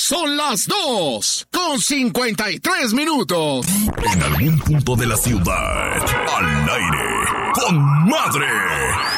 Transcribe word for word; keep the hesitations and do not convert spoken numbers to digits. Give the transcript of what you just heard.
Son las dos con cincuenta y tres minutos. En algún punto de la ciudad, al aire, con madre.